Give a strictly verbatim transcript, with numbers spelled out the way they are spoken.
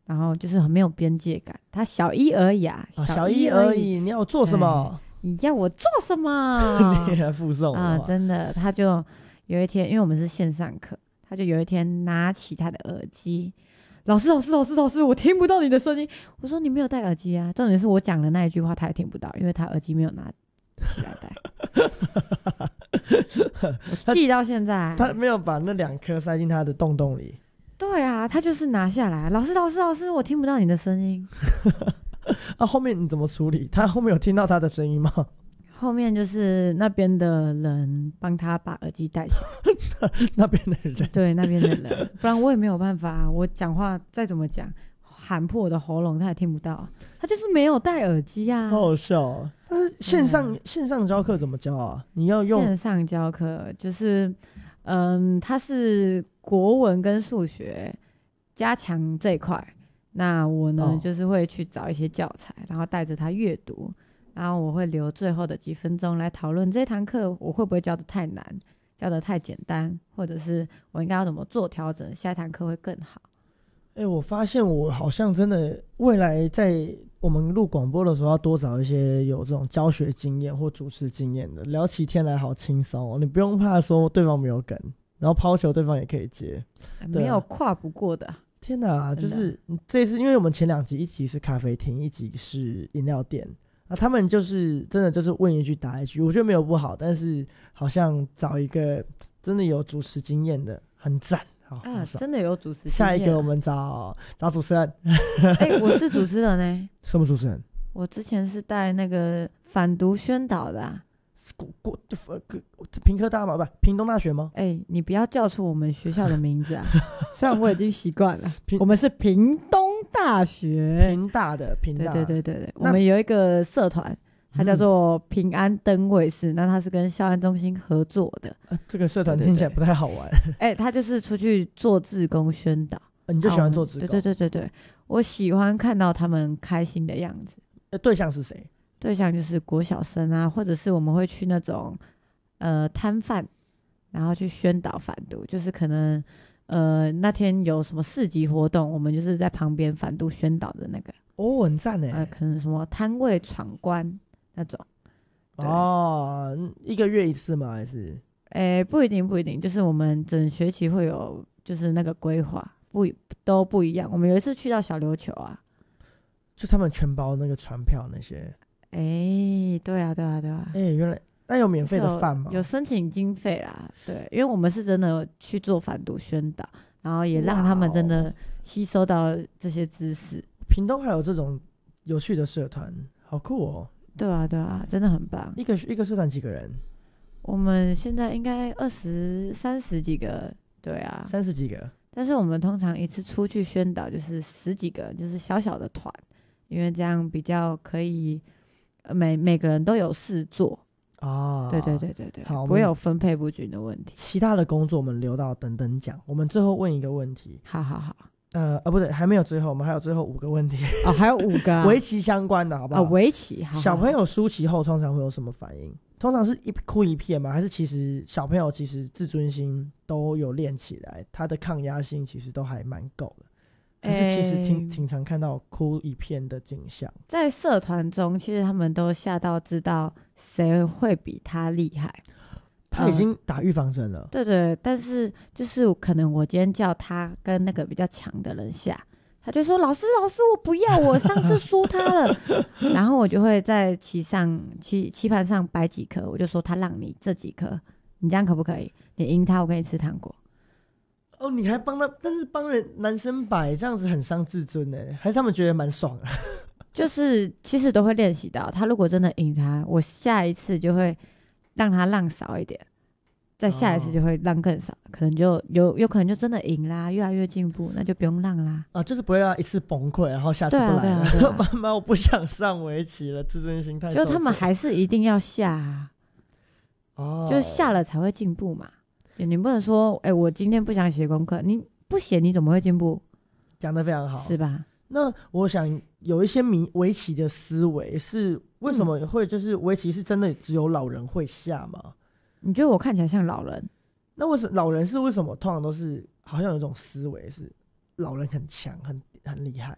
然后就是很没有边界感。他小一而已啊， 啊小一而已，你要做什么？ 你要我做什么？ 你来附送啊，真的，他就有一天，因为我们是线上课，他就有一天拿起他的耳机，老师，老师，老师，老师，我听不到你的声音。我说你没有戴耳机啊，重点是我讲的那一句话他也听不到，因为他耳机没有拿起来戴。我记到现在， 他没有把那两颗塞进他的洞洞里。 对啊，他就是拿下来，老师，老师，老师，我听不到你的声音。 啊，后面你怎么处理？他后面有听到他的声音吗？ 后面就是那边的人帮他把耳机戴起来。 那边的人， 对，那边的人，不然我也没有办法。我讲话再怎么讲，喊破我的喉咙，他也听不到。他就是没有戴耳机啊， 好好笑哦。但是线上、嗯、线上教课怎么教啊？你要用线上教课，就是嗯，它是国文跟数学加强这一块。那我呢、哦，就是会去找一些教材，然后带着他阅读，然后我会留最后的几分钟来讨论这堂课我会不会教得太难，教得太简单，或者是我应该要怎么做调整，下一堂课会更好。 哎、欸，我发现我好像真的未来在我们录广播的时候，要多找一些有这种教学经验或主持经验的，聊起天来好轻松哦，你不用怕说对方没有梗，然后抛球对方也可以接， 没有跨不过的。 天哪，就是这次，因为我们前两集一集是咖啡厅，一集是饮料店，那他们就是真的就是问一句答一句，我觉得没有不好，但是好像找一个真的有主持经验的很赞。好啊，真的有主持经验、啊。 下一个我们找找主持人。 哎、欸，我是主持人呢、欸。 什么主持人？ 我之前是带那个反毒宣导的、啊。 国国屏科大吗？不，屏东大学吗？ 哎、欸，你不要叫出我们学校的名字啊！虽然我已经习惯了，我们是屏东大学， 屏大的屏大。 对对对对对，我们有一个社团，它叫做平安灯卫士，那它是跟校安中心合作的。 啊、这个社团听起来不太好玩。 哎、欸，他就是出去做志工宣导、 啊，你就喜欢做志工？ 对对对对对，我喜欢看到他们开心的样子。 呃，对象是谁？ 对象就是国小生啊，或者是我们会去那种呃摊贩，然后去宣导反毒，就是可能呃那天有什么市集活动，我们就是在旁边反毒宣导的那个。 哦，很赞耶。 呃，可能什么摊位闯关那种。 哦，一个月一次吗？还是？ 诶，不一定，不一定，就是我们整学期会有就是那个规划，不都不一样。我们有一次去到小琉球啊， 就他们全包那个船票那些。 哎、欸，对啊，对啊，对啊。 哎、欸，原来那有免费的饭吗？ 有, 有申请经费啦，对，因为我们是真的去做反毒宣导，然后也让他们真的吸收到这些知识。 屏东还有这种有趣的社团，好酷哦！ 对啊，对啊，真的很棒。 一个一个社团几个人？ 我们现在应该二十三十几个，对啊， 三十几个。 但是我们通常一次出去宣导就是十几个，就是小小的团，因为这样比较可以。每每个人都有事做啊， 对对对对对， 好， 不会有分配不均的问题。 其他的工作我们留到等等讲。我们最后问一个问题。 好好好。 呃呃，不对，还没有最后，我们还有最后五个问题。 哦，还有五个、啊。 围棋相关的，好不好？ 哦，围棋。好好好。 小朋友输棋后通常会有什么反应？通常是一哭一片吗？还是其实小朋友其实自尊心都有练起来，他的抗压性其实都还蛮够的？可是其实挺、欸、挺常看到哭一片的景象。 在社团中，其实他们都吓到知道谁会比他厉害。 他已经打预防针了、嗯。 对对，但是就是可能我今天叫他跟那个比较强的人下，他就说：“老师，老师，我不要，我上次输他了。”然后我就会在棋上棋棋盘上摆几颗，我就说他让你这几颗，你这样可不可以？你赢他，我给你吃糖果。 哦，你还帮他，但是帮人男生摆这样子很伤自尊哎，还是他们觉得蛮爽的？ 就是其实都会练习到，他如果真的赢他，我下一次就会让他让少一点，再下一次就会让更少，哦、可能就有有可能就真的赢啦，越来越进步，那就不用让啦。 啊，就是不会让一次崩溃，然后下次不来了。 对啊对啊对啊、 妈妈，我不想上围棋了，自尊心太受挫。 就他们还是一定要下啊， 哦， 就是下了才会进步嘛。你不能说，哎、欸，我今天不想写功课，你不写你怎么会进步？ 讲得非常好， 是吧？ 那我想有一些迷围棋的思维是为什么会就是围棋是真的只有老人会下吗？ 嗯、你觉得我看起来像老人？ 那为什么老人是为什么通常都是好像有一种思维是老人很强很很厉害？